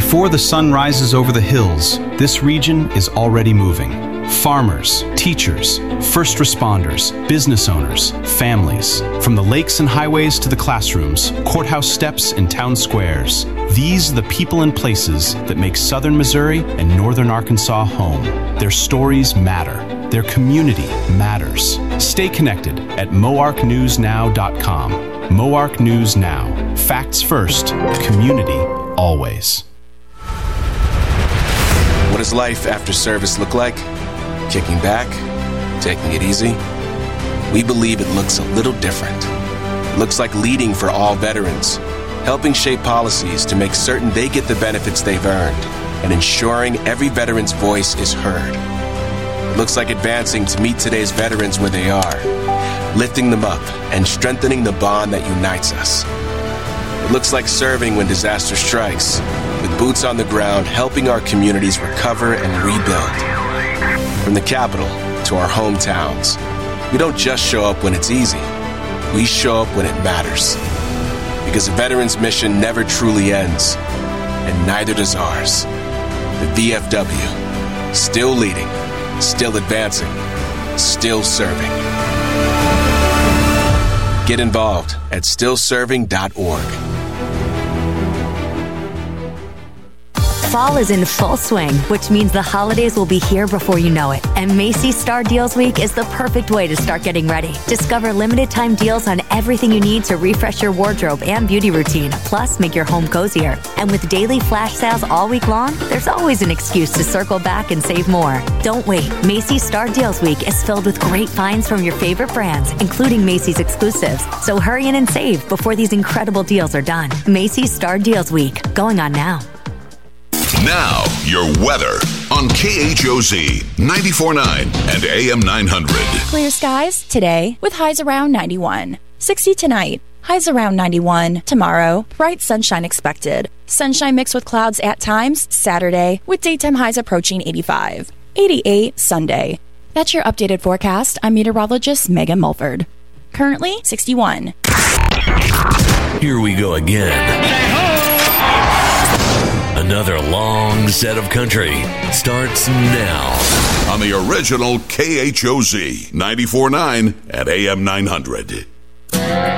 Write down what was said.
Before the sun rises over the hills, this region is already moving. Farmers, teachers, first responders, business owners, families. From the lakes and highways to the classrooms, courthouse steps and town squares. These are the people and places that make southern Missouri and northern Arkansas home. Their stories matter. Their community matters. Stay connected at moarknewsnow.com. Moark News Now. Facts first. Community always. What does life after service look like? Kicking back? Taking it easy? We believe it looks a little different. It looks like leading for all veterans, helping shape policies to make certain they get the benefits they've earned, and ensuring every veteran's voice is heard. It looks like advancing to meet today's veterans where they are, lifting them up and strengthening the bond that unites us. It looks like serving when disaster strikes, with boots on the ground helping our communities recover and rebuild. From the capital to our hometowns, we don't just show up when it's easy. We show up when it matters. Because a veteran's mission never truly ends, and neither does ours. The VFW, still leading, still advancing, still serving. Get involved at stillserving.org. Fall is in full swing, which means the holidays will be here before you know it. And Macy's Star Deals Week is the perfect way to start getting ready. Discover limited time deals on everything you need to refresh your wardrobe and beauty routine, plus make your home cozier. And with daily flash sales all week long, there's always an excuse to circle back and save more. Don't wait. Macy's Star Deals Week is filled with great finds from your favorite brands, including Macy's exclusives. So hurry in and save before these incredible deals are done. Macy's Star Deals Week, going on now. Now, your weather on KHOZ 94.9 and AM 900. Clear skies today with highs around 91. 60 tonight, highs around 91. Tomorrow, bright sunshine expected. Sunshine mixed with clouds at times Saturday with daytime highs approaching 85. 88 Sunday. That's your updated forecast. I'm meteorologist Megan Mulford. Currently 61. Here we go again. Another long set of country starts now. On the original KHOZ 94.9 at AM 900.